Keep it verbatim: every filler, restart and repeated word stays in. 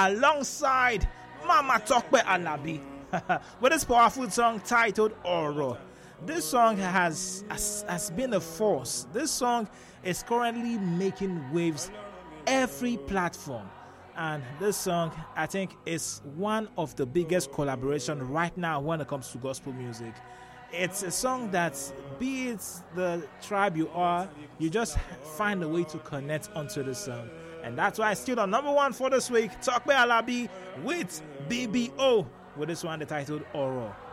alongside Mama Tokpe Alabi with this powerful song titled Oro. This song has, has has been a force. This song is currently making waves every platform. And this song, I think, is one of the biggest collaboration right now when it comes to gospel music. It's a song that, be it the tribe you are, you just find a way to connect onto the song. And that's why it's still the number one for this week. Tokpe Alabi with B B O with this one, the titled Oro.